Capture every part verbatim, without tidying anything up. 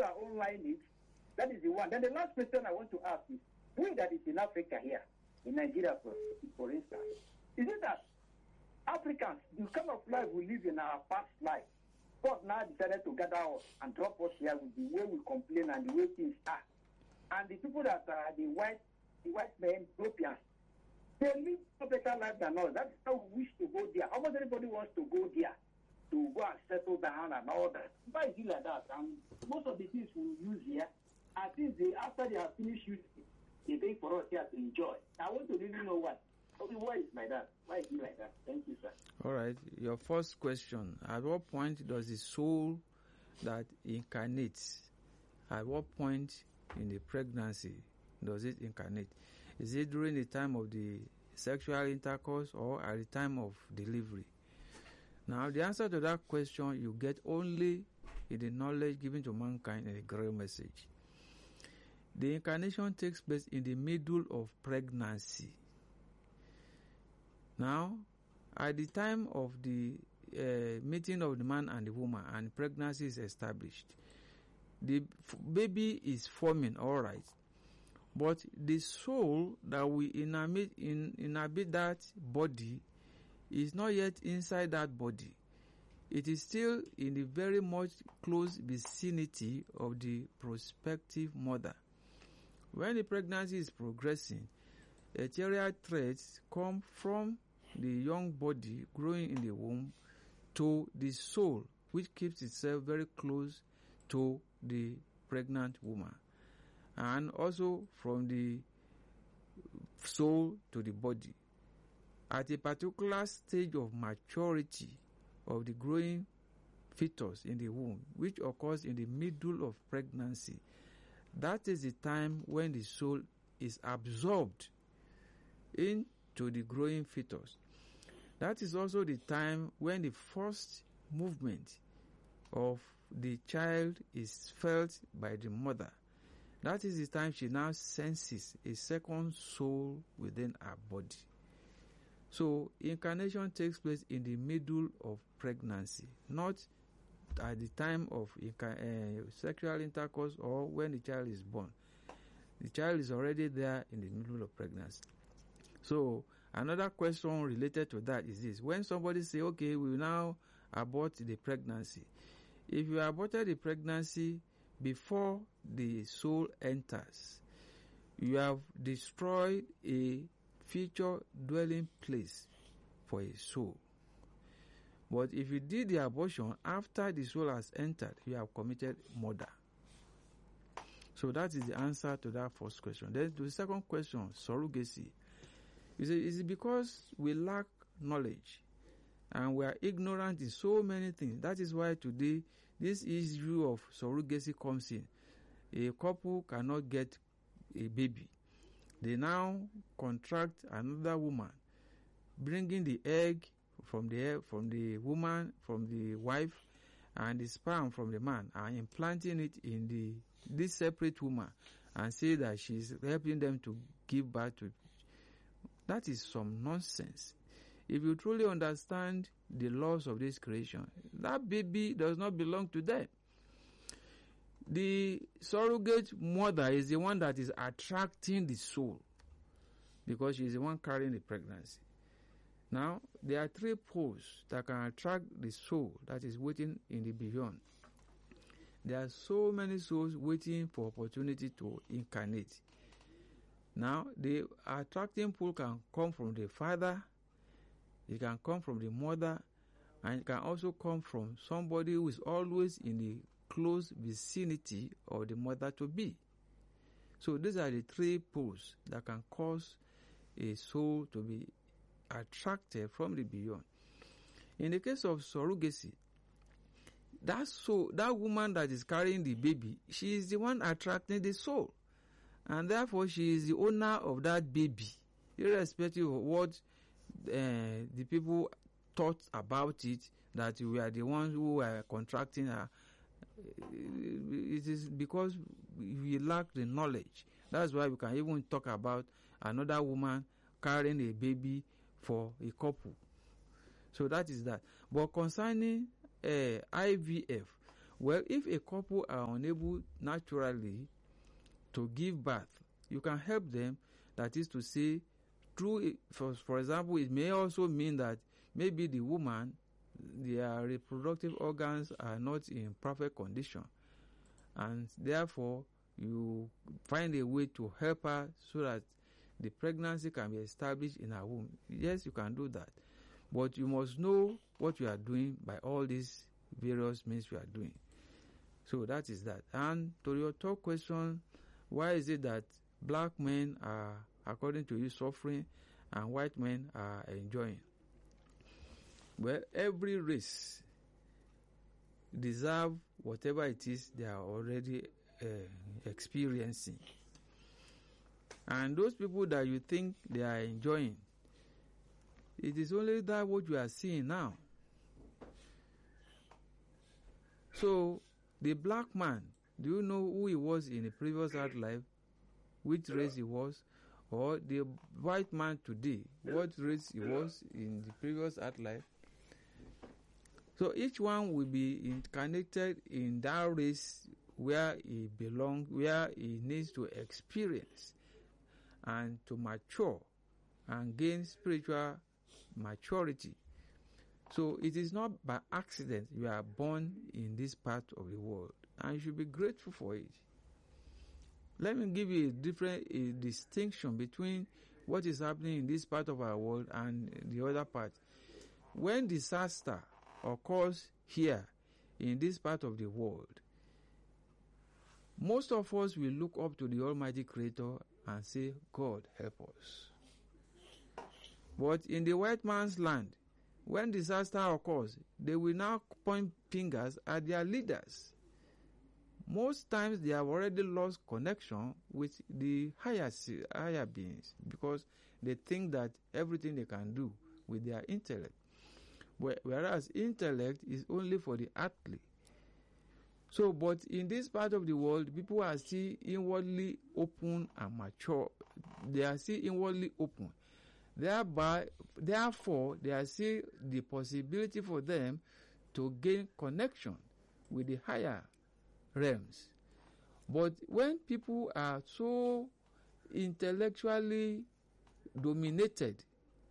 our own lineage. That is the one. Then the last question I want to ask is, we that is in Africa here, in Nigeria, for, for instance, is it that Africans, the kind of life we live in our past life, God now decided to gather us and drop us here with the way we complain and the way things are. And the people that are the white, the white men, Europeans, they live a better life than us. That's how we wish to go there. Almost everybody wants to go there to go and settle down and all that. Why is it like that? And most of the things we use here, I think they, after they have finished using it, they pay for us here to enjoy. I want to really know why. Okay, why is it like that? Why is it like that? Thank you, sir. All right. Your first question: at what point does the soul that incarnates? At what point in the pregnancy does it incarnate? Is it during the time of the sexual intercourse or at the time of delivery? Now, the answer to that question you get only in the knowledge given to mankind in the Grail message. The incarnation takes place in the middle of pregnancy. Now, at the time of the uh, meeting of the man and the woman and pregnancy is established, the f- baby is forming, all right. But the soul that will inhabit, in, inhabit that body is not yet inside that body. It is still in the very much close vicinity of the prospective mother. When the pregnancy is progressing, ethereal threads come from the young body growing in the womb to the soul, which keeps itself very close to the pregnant woman, and also from the soul to the body. At a particular stage of maturity of the growing fetus in the womb, which occurs in the middle of pregnancy, that is the time when the soul is absorbed into the growing fetus. That is also the time when the first movement of the child is felt by the mother. That is the time she now senses a second soul within her body. So, incarnation takes place in the middle of pregnancy, not at the time of uh, sexual intercourse or when the child is born. The child is already there in the middle of pregnancy. So, another question related to that is this. When somebody say, okay, we will now abort the pregnancy. If you aborted the pregnancy before the soul enters, you have destroyed a future dwelling place for a soul. But if you did the abortion after the soul has entered, you have committed murder. So that is the answer to that first question. Then to the second question, surrogacy. You say, is it because we lack knowledge and we are ignorant in so many things? That is why today this issue of surrogacy comes in. A couple cannot get a baby. They now contract another woman, bringing the egg from the from the woman, from the wife, and the sperm from the man, and implanting it in the this separate woman, and say that she is helping them to give birth to. That is some nonsense. If you truly understand the laws of this creation, that baby does not belong to them. The surrogate mother is the one that is attracting the soul, because she is the one carrying the pregnancy. Now, there are three poles that can attract the soul that is waiting in the beyond. There are so many souls waiting for opportunity to incarnate. Now, the attracting pole can come from the father, it can come from the mother, and it can also come from somebody who is always in the close vicinity of the mother to be. So these are the three poles that can cause a soul to be attracted from the beyond. In the case of surrogacy, that soul, that woman that is carrying the baby, she is the one attracting the soul, and therefore she is the owner of that baby, irrespective of what uh, the people thought about it, that we are the ones who are contracting her. It is because we lack the knowledge. That's why we can even talk about another woman carrying a baby for a couple. So that is that. But concerning uh, I V F, Well, if a couple are unable naturally to give birth, you can help them. That is to say, through, for, for example, it may also mean that maybe the woman, their reproductive organs are not in perfect condition, and therefore you find a way to help her so that the pregnancy can be established in her womb. Yes, you can do that, but you must know what you are doing by all these various means you are doing. So that is that. And to your third question, why is it that black men are, according to you, suffering and white men are enjoying? Well, every race deserve whatever it is they are already uh, experiencing. And those people that you think they are enjoying, it is only that what you are seeing now. So, the black man, do you know who he was in the previous earth life? Which race he was? Or the white man today, what race he was in the previous earth life? So each one will be incarnated in that race where he belongs, where he needs to experience and to mature and gain spiritual maturity. So it is not by accident you are born in this part of the world, and you should be grateful for it. Let me give you a different a distinction between what is happening in this part of our world and the other part. When disaster occurs here in this part of the world, most of us will look up to the Almighty Creator and say, God, help us. But in the white man's land, when disaster occurs, they will now point fingers at their leaders. Most times they have already lost connection with the higher, higher beings because they think that everything they can do with their intellect. Whereas intellect is only for the earthly. So, but in this part of the world, people are still inwardly open and mature. They are still inwardly open. Thereby, therefore, there is still the possibility for them to gain connection with the higher realms. But when people are so intellectually dominated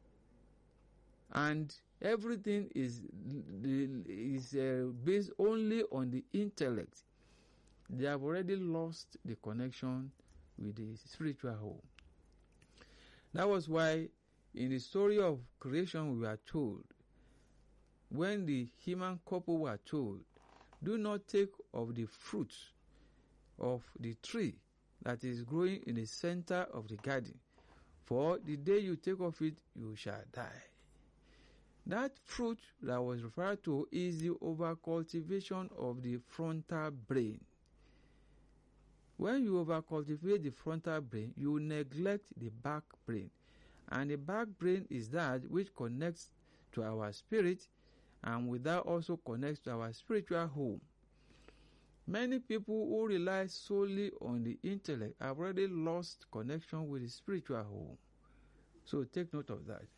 and everything is is uh, based only on the intellect, they have already lost the connection with the spiritual home. That was why in the story of creation we are told, when the human couple were told, do not take of the fruit of the tree that is growing in the center of the garden, for the day you take of it, you shall die. That fruit that was referred to is the overcultivation of the frontal brain. When you overcultivate the frontal brain, you neglect the back brain. And the back brain is that which connects to our spirit, and with that also connects to our spiritual home. Many people who rely solely on the intellect have already lost connection with the spiritual home. So take note of that.